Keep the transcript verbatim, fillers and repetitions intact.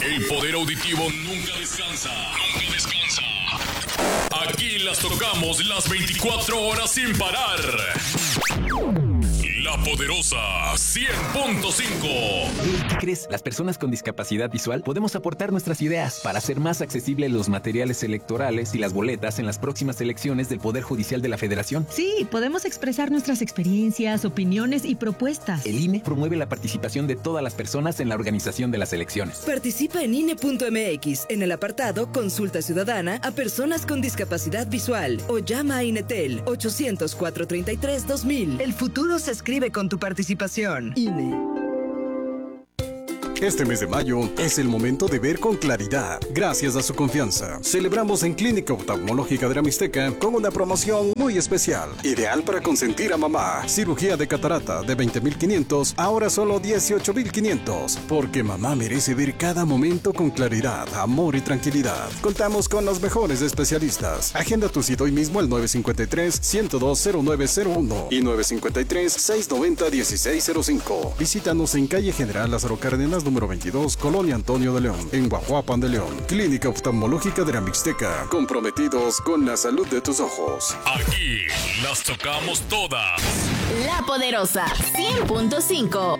El poder auditivo nunca descansa. Nunca descansa. Aquí las tocamos las veinticuatro horas sin parar. La Poderosa cien punto cinco. ¿Qué crees? Las personas con discapacidad visual podemos aportar nuestras ideas para hacer más accesibles los materiales electorales y las boletas en las próximas elecciones del Poder Judicial de la Federación. Sí, podemos expresar nuestras experiencias, opiniones y propuestas. El I N E promueve la participación de todas las personas en la organización de las elecciones. Participa en I N E punto M X en el apartado Consulta Ciudadana a personas con discapacidad visual o llama a INETEL ochocientos, cuatrocientos treinta y tres, dos mil. El futuro se escribe con tu participación. I N E. Este mes de mayo es el momento de ver con claridad. Gracias a su confianza, celebramos en Clínica Oftalmológica de la Mixteca con una promoción muy especial, ideal para consentir a mamá. Cirugía de catarata de veinte mil quinientos, ahora solo dieciocho mil quinientos, porque mamá merece ver cada momento con claridad, amor y tranquilidad. Contamos con los mejores especialistas. Agenda tu cita hoy mismo al nueve cinco tres, uno cero dos, cero nueve cero uno y nueve cinco tres, seis nueve cero, uno seis cero cinco. Visítanos en calle General Lázaro Cárdenas, número veintidós, Colonia Antonio de León, en Guajuapan de León. Clínica Oftalmológica de la Mixteca, comprometidos con la salud de tus ojos. Aquí las tocamos todas. La Poderosa cien punto cinco.